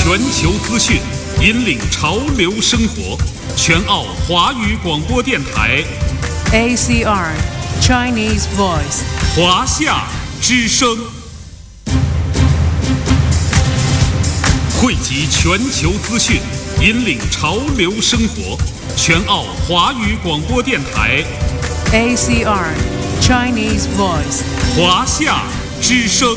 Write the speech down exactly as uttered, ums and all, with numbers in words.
全球资讯，引领潮流生活。全澳华语广播电台 A C R Chinese Voice 华夏之声，汇集全球资讯，引领潮流生活。全澳华语广播电台 A C R Chinese Voice 华夏之声。